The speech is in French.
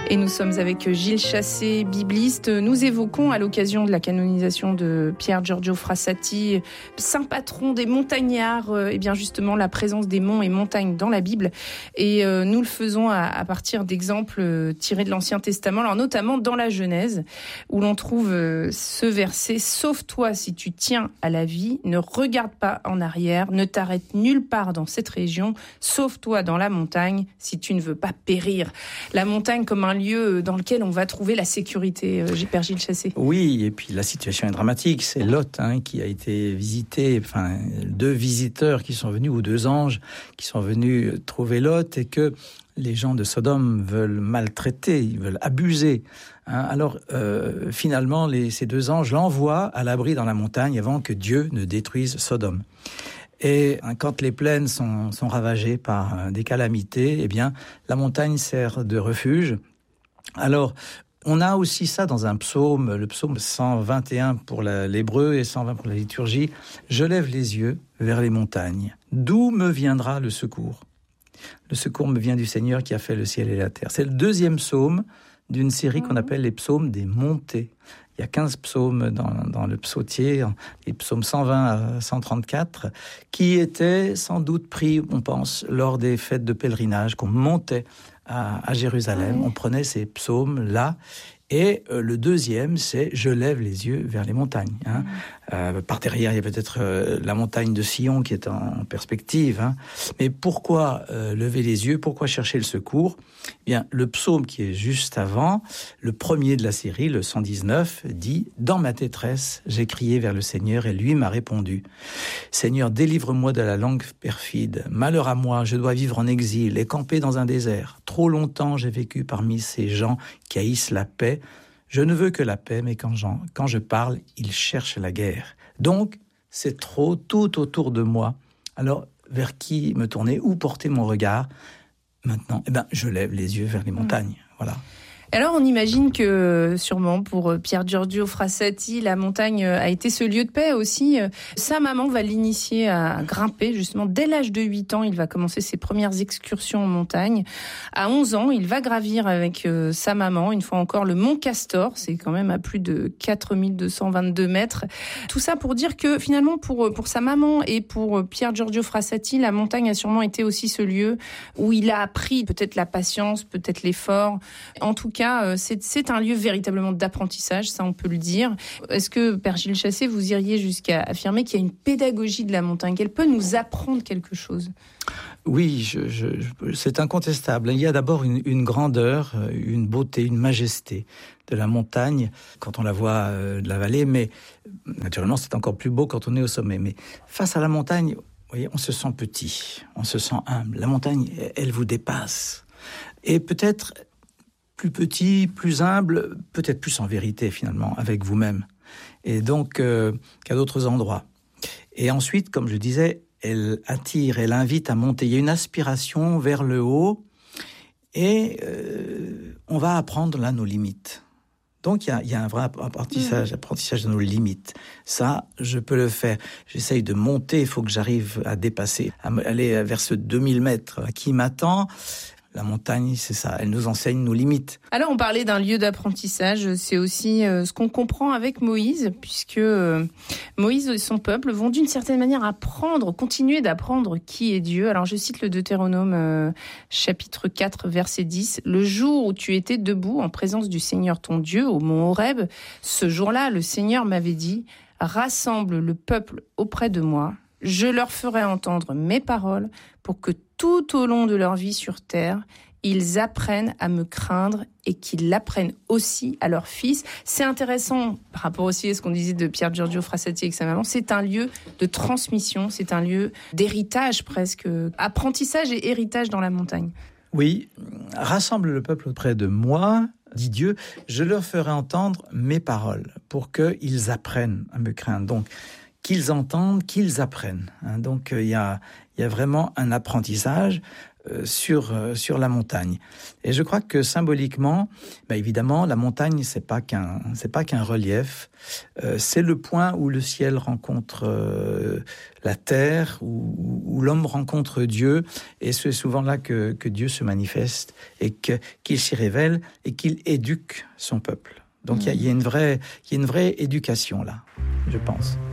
Et nous sommes avec Gilles Chassé, bibliste. Nous évoquons, à l'occasion de la canonisation de Pier Giorgio Frassati, saint patron des montagnards, et bien justement la présence des monts et montagnes dans la Bible. Et nous le faisons à partir d'exemples tirés de l'Ancien Testament, alors notamment dans la Genèse, où l'on trouve ce verset « Sauve-toi si tu tiens à la vie, ne regarde pas en arrière, ne t'arrête nulle part dans cette région, sauve-toi dans la montagne si tu ne veux pas périr ». La montagne comme un lieu dans lequel on va trouver la sécurité, Père Gilles Chassé. Oui, et puis la situation est dramatique. C'est Lot qui a été visité, deux visiteurs qui sont venus, ou deux anges qui sont venus trouver Lot, et que les gens de Sodome veulent maltraiter, ils veulent abuser. Alors, finalement, ces deux anges l'envoient à l'abri dans la montagne avant que Dieu ne détruise Sodome. Et quand les plaines sont ravagées par des calamités, eh bien, la montagne sert de refuge. Alors, on a aussi ça dans un psaume, le psaume 121 pour l'hébreu et 120 pour la liturgie. « Je lève les yeux vers les montagnes. D'où me viendra le secours ? Le secours me vient du Seigneur qui a fait le ciel et la terre. » C'est le deuxième psaume d'une série qu'on appelle les psaumes des montées. Il y a 15 psaumes dans le psautier, les psaumes 120 à 134, qui étaient sans doute pris, on pense, lors des fêtes de pèlerinage, qu'on montait à Jérusalem. On prenait ces psaumes-là. Et le deuxième, c'est « Je lève les yeux vers les montagnes ». Par derrière, il y a peut-être la montagne de Sion qui est en perspective. Mais pourquoi lever les yeux ? Pourquoi chercher le secours ? Eh bien, le psaume qui est juste avant, le premier de la série, le 119, dit « Dans ma détresse, j'ai crié vers le Seigneur et lui m'a répondu. Seigneur, délivre-moi de la langue perfide. Malheur à moi, je dois vivre en exil et camper dans un désert. Trop longtemps, j'ai vécu parmi ces gens qui haïssent la paix. Je ne veux que la paix, mais quand je parle, ils cherchent la guerre. Donc, c'est trop tout autour de moi. Alors, vers qui me tourner ? Où porter mon regard ? Maintenant, je lève les yeux vers les montagnes. Voilà. Alors, on imagine que, sûrement, pour Pier Giorgio Frassati, la montagne a été ce lieu de paix aussi. Sa maman va l'initier à grimper, justement. Dès l'âge de 8 ans, il va commencer ses premières excursions en montagne. À 11 ans, il va gravir avec sa maman, une fois encore, le mont Castor. C'est quand même à plus de 4222 mètres. Tout ça pour dire que, finalement, pour sa maman et pour Pier Giorgio Frassati, la montagne a sûrement été aussi ce lieu où il a appris peut-être la patience, peut-être l'effort. En tout cas, c'est un lieu véritablement d'apprentissage, ça on peut le dire. Est-ce que, Père Gilles Chassé, vous iriez jusqu'à affirmer qu'il y a une pédagogie de la montagne, qu'elle peut nous apprendre quelque chose ? Oui, c'est incontestable. Il y a d'abord une grandeur, une beauté, une majesté de la montagne quand on la voit de la vallée, mais naturellement c'est encore plus beau quand on est au sommet. Mais face à la montagne, vous voyez, on se sent petit, on se sent humble. La montagne, elle vous dépasse. Et peut-être plus petit, plus humble, peut-être plus en vérité finalement, avec vous-même. Et donc, qu'à d'autres endroits. Et ensuite, comme je disais, elle attire, elle invite à monter. Il y a une aspiration vers le haut et on va apprendre là nos limites. Donc, il y a un vrai apprentissage de nos limites. Ça, je peux le faire. J'essaye de monter, il faut que j'arrive à dépasser, à aller vers ce 2000 mètres qui m'attend. La montagne, c'est ça, elle nous enseigne nos limites. Alors, on parlait d'un lieu d'apprentissage, c'est aussi ce qu'on comprend avec Moïse, puisque Moïse et son peuple vont d'une certaine manière continuer d'apprendre qui est Dieu. Alors, je cite le Deutéronome chapitre 4, verset 10. « Le jour où tu étais debout en présence du Seigneur ton Dieu, au mont Horeb, ce jour-là, le Seigneur m'avait dit, rassemble le peuple auprès de moi. Je leur ferai entendre mes paroles pour que tout au long de leur vie sur terre, ils apprennent à me craindre et qu'ils l'apprennent aussi à leurs fils. » C'est intéressant par rapport aussi à ce qu'on disait de Pier Giorgio Frassati avec sa maman. C'est un lieu de transmission, c'est un lieu d'héritage presque, apprentissage et héritage dans la montagne. Oui, rassemble le peuple auprès de moi, dit Dieu, je leur ferai entendre mes paroles pour qu'ils apprennent à me craindre. Donc, qu'ils entendent, qu'ils apprennent. Donc, il y a vraiment un apprentissage. sur la montagne. Et je crois que symboliquement, évidemment, la montagne, c'est pas qu'un relief. C'est le point où le ciel rencontre la terre, où l'homme rencontre Dieu. Et c'est souvent là que Dieu se manifeste et qu'il s'y révèle et qu'il éduque son peuple. Donc il y a une vraie éducation là, je pense.